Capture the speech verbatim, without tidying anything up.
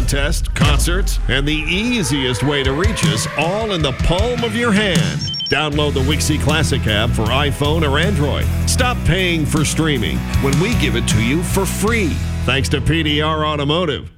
contests, concerts, and the easiest way to reach us all in the palm of your hand. Download the Wixie Classic app for iPhone or Android. Stop paying for streaming when we give it to you for free. Thanks to P D R Automotive.